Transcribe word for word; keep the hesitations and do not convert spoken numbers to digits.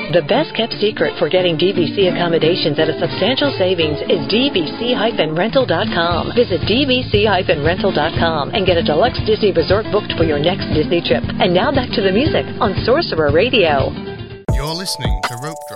The best kept secret for getting D V C accommodations at a substantial savings is D V C rental dot com. Visit D V C rental dot com and get a deluxe Disney resort booked for your next Disney trip. And now back to the music on Sorcerer Radio. You're listening to Rope Drop.